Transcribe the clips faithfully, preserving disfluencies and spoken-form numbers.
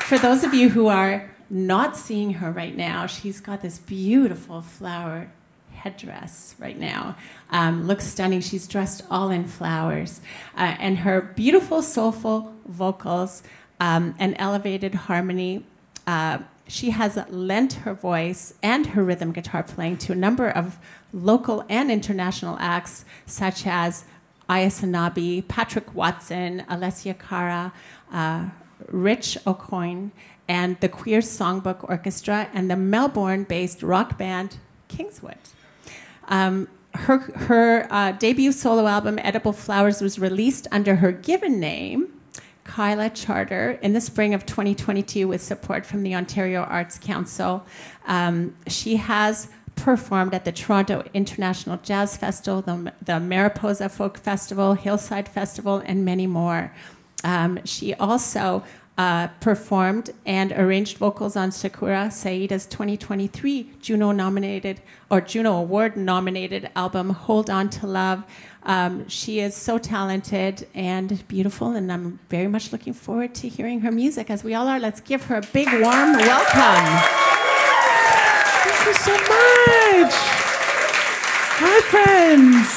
for those of you who are not seeing her right now, she's got this beautiful flower headdress right now. Um, looks stunning. She's dressed all in flowers. Uh, and her beautiful, soulful vocals um, and elevated harmony, uh, she has lent her voice and her rhythm guitar playing to a number of local and international acts, such as Ayasanabi, Patrick Watson, Alessia Cara, uh, Rich O'Coin, and the Queer Songbook Orchestra, and the Melbourne-based rock band Kingswood. Um, her her uh, debut solo album, Edible Flowers, was released under her given name, Kyla Charter, in the spring of twenty twenty-two with support from the Ontario Arts Council. Um, she has performed at the Toronto International Jazz Festival, the, the Mariposa Folk Festival, Hillside Festival, and many more. Um, she also uh, performed and arranged vocals on Sakura Saida's twenty twenty-three Juno-nominated or Juno Award-nominated album, Hold On to Love. Um, she is so talented and beautiful, and I'm very much looking forward to hearing her music, as we all are. Let's give her a big, warm welcome. Thank you so much. Hi, friends.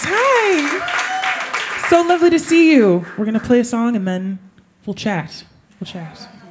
Hi. So lovely to see you. We're going to play a song, and then we'll chat. We'll chat.